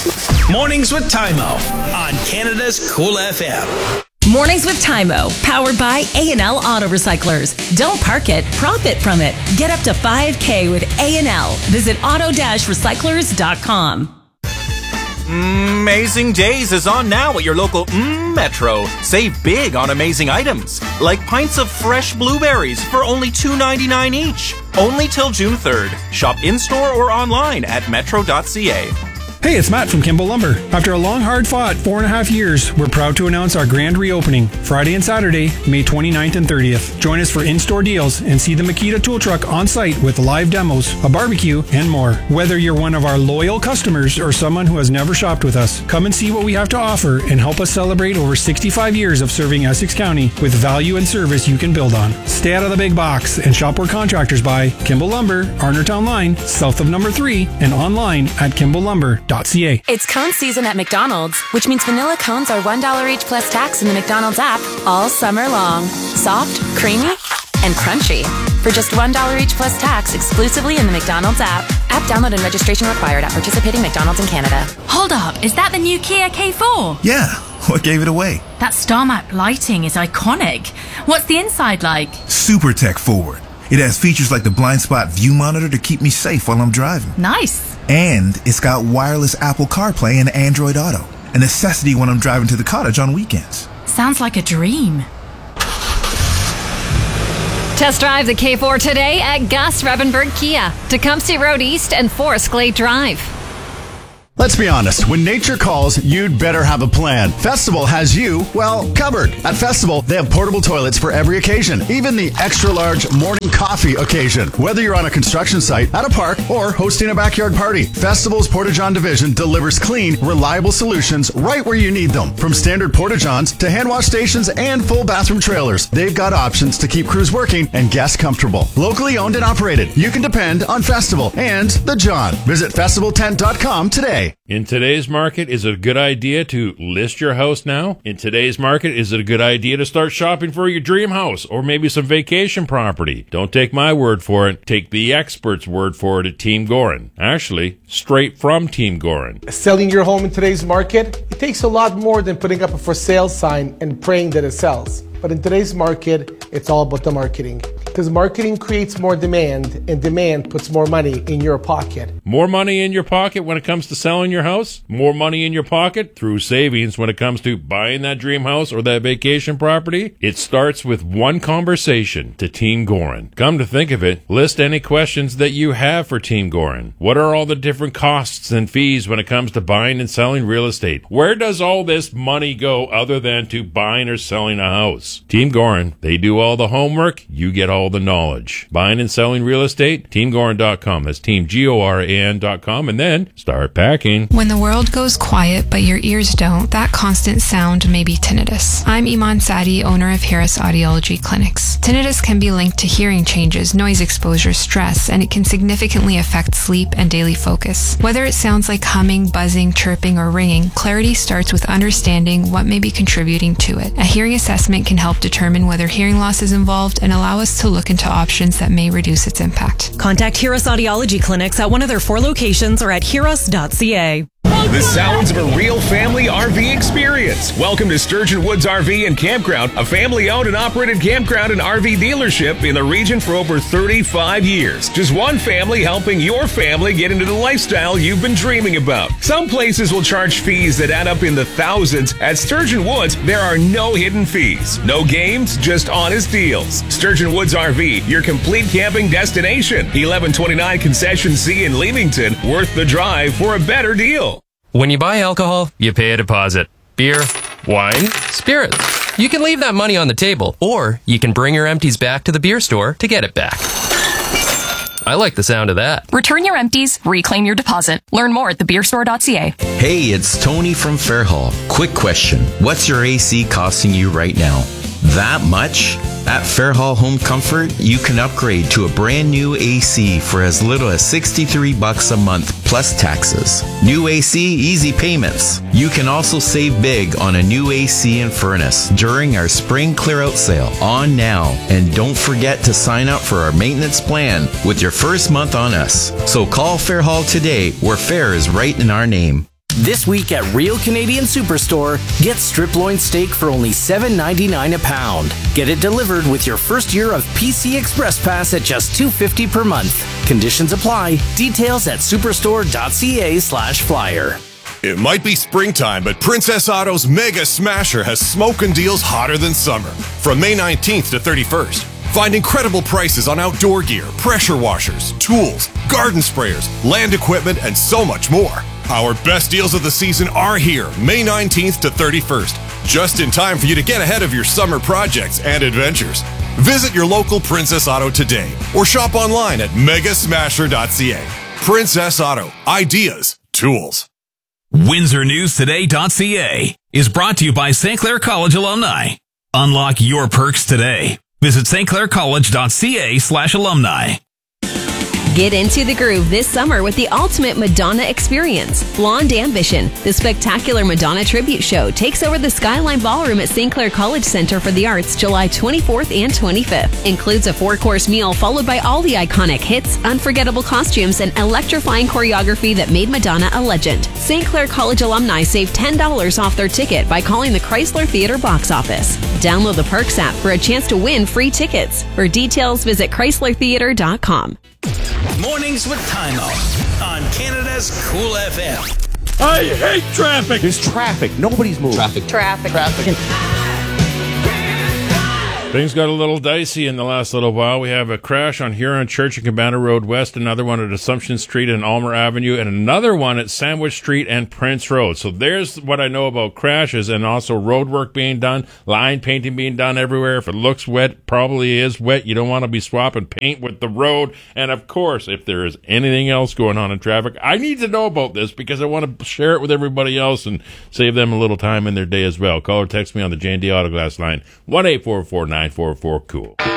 Mornings with Tymo on Canada's Cool FM. Mornings with Tymo, powered by A&L Auto Recyclers. Don't park it, profit from it. Get up to $5,000 with A&L. Visit auto-recyclers.com. Amazing Days is on now at your local Metro. Save big on amazing items, like pints of fresh blueberries for only $2.99 each. Only till June 3rd. Shop in-store or online at metro.ca. Hey, it's Matt from Kimball Lumber. After a long, hard-fought 4.5 years, we're proud to announce our grand reopening, Friday and Saturday, May 29th and 30th. Join us for in-store deals and see the Makita tool truck on site with live demos, a barbecue, and more. Whether you're one of our loyal customers or someone who has never shopped with us, come and see what we have to offer and help us celebrate over 65 years of serving Essex County with value and service you can build on. Stay out of the big box and shop where contractors buy. Kimball Lumber, Arnertown Line, south of number 3, and online at kimballlumber.ca. It's cone season at McDonald's, which means vanilla cones are $1 each plus tax in the McDonald's app all summer long. Soft, creamy, and crunchy. For just $1 each plus tax exclusively in the McDonald's app. App download and registration required at participating McDonald's in Canada. Hold up, is that the new Kia K4? Yeah, what gave it away? That star map lighting is iconic. What's the inside like? Super tech forward. It has features like the blind spot view monitor to keep me safe while I'm driving. Nice. And it's got wireless Apple CarPlay and Android Auto, a necessity when I'm driving to the cottage on weekends. Sounds like a dream. Test drive the K4 today at Gus Revenberg Kia, Tecumseh Road East and Forest Glade Drive. Let's be honest, when nature calls, you'd better have a plan. Festival has you, well, covered. At Festival, they have portable toilets for every occasion, even the extra-large morning coffee occasion. Whether you're on a construction site, at a park, or hosting a backyard party, Festival's Porta-John division delivers clean, reliable solutions right where you need them. From standard Porta-Johns to hand wash stations and full bathroom trailers, they've got options to keep crews working and guests comfortable. Locally owned and operated, you can depend on Festival and the John. Visit festivaltent.com today. In today's market, is it a good idea to list your house now? In today's market, is it a good idea to start shopping for your dream house or maybe some vacation property? Don't take my word for it. Take the experts' word for it at Team Gorin. Actually, straight from Team Gorin. Selling your home in today's market, it takes a lot more than putting up a for sale sign and praying that it sells. But in today's market, it's all about the marketing. Because marketing creates more demand, and demand puts more money in your pocket. More money in your pocket when it comes to selling your house? More money in your pocket through savings when it comes to buying that dream house or that vacation property? It starts with one conversation to Team Gorin. Come to think of it, list any questions that you have for Team Gorin. What are all the different costs and fees when it comes to buying and selling real estate? Where does all this money go other than to buying or selling a house? Team Gorin, they do all the homework, you get all the knowledge. Buying and selling real estate, teamgorin.com. That's teamgoran.com, and then start packing. When the world goes quiet but your ears don't, that constant sound may be tinnitus. I'm Iman Sadi, owner of Harris Audiology Clinics. Tinnitus can be linked to hearing changes, noise exposure, stress, and it can significantly affect sleep and daily focus. Whether it sounds like humming, buzzing, chirping, or ringing, clarity starts with understanding what may be contributing to it. A hearing assessment can help determine whether hearing loss is involved and allow us to look into options that may reduce its impact. Contact Heros Audiology Clinics at one of their 4 locations or at heros.ca. The sounds of a real family RV experience. Welcome to Sturgeon Woods RV and Campground, a family-owned and operated campground and RV dealership in the region for over 35 years. Just one family helping your family get into the lifestyle you've been dreaming about. Some places will charge fees that add up in the thousands. At Sturgeon Woods, there are no hidden fees. No games, just honest deals. Sturgeon Woods RV, your complete camping destination. 1129 Concession C in Leamington. Worth the drive for a better deal. When you buy alcohol, you pay a deposit. Beer, wine, spirits. You can leave that money on the table, or you can bring your empties back to the beer store to get it back. I like the sound of that. Return your empties, reclaim your deposit. Learn more at thebeerstore.ca. Hey, it's Tony from Fairhall. Quick question. What's your AC costing you right now? That much? At Fairhall Home Comfort, you can upgrade to a brand new AC for as little as $63 a month plus taxes. New AC, easy payments. You can also save big on a new AC and furnace during our spring clear-out sale on now. And don't forget to sign up for our maintenance plan with your first month on us. So call Fairhall today, where fair is right in our name. This week at Real Canadian Superstore, get strip loin steak for only $7.99 a pound. Get it delivered with your first year of PC Express Pass at just $2.50 per month. Conditions apply. Details at superstore.ca/flyer. It might be springtime, but Princess Auto's Mega Smasher has smoking deals hotter than summer. From May 19th to 31st, find incredible prices on outdoor gear, pressure washers, tools, garden sprayers, land equipment, and so much more. Our best deals of the season are here, May 19th to 31st, just in time for you to get ahead of your summer projects and adventures. Visit your local Princess Auto today or shop online at megasmasher.ca. Princess Auto. Ideas. Tools. WindsorNewsToday.ca is brought to you by St. Clair College alumni. Unlock your perks today. Visit stclaircollege.ca/alumni. Get into the groove this summer with the ultimate Madonna experience. Blonde Ambition, the spectacular Madonna tribute show, takes over the Skyline Ballroom at St. Clair College Center for the Arts July 24th and 25th. Includes a 4-course meal followed by all the iconic hits, unforgettable costumes, and electrifying choreography that made Madonna a legend. St. Clair College alumni save $10 off their ticket by calling the Chrysler Theatre box office. Download the Perks app for a chance to win free tickets. For details, visit chryslertheatre.com. Mornings with Time Out on Canada's Cool FM. I hate traffic. There's traffic. Nobody's moving. Traffic. Things got a little dicey in the last little while. We have a crash on Huron Church and Cabana Road West, another one at Assumption Street and Almer Avenue, and another one at Sandwich Street and Prince Road. So there's what I know about crashes, and also road work being done, line painting being done everywhere. If it looks wet, probably is wet. You don't want to be swapping paint with the road. And of course, if there is anything else going on in traffic, I need to know about this because I want to share it with everybody else and save them a little time in their day as well. Call or text me on the J&D Autoglass line, 1-844-944-COOL.